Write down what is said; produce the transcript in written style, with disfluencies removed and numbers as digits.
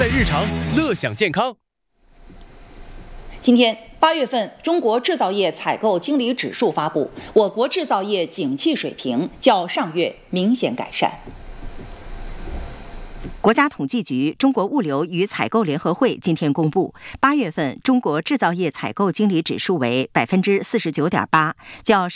在日常，乐享健康。 今天8月份中国制造业采购经理指数发布，我国制造业景气水平较上月明显改善。 国家统计局中国物流与采购联合会今天公布，8月份中国制造业采购经理指数为49.8%，较